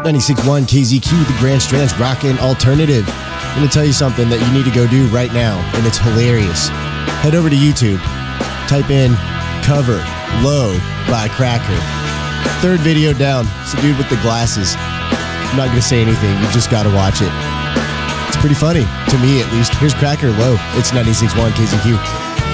96.1 KZQ, the Grand Strands Rockin' Alternative. I'm going to tell you something that you need to go do right now, and it's hilarious. Head over to YouTube. Type in Cover Low by Cracker. Third video down. It's a dude with the glasses. I'm not going to say anything. You just got to watch it. It's pretty funny, to me at least. Here's Cracker Low. It's 96.1 KZQ.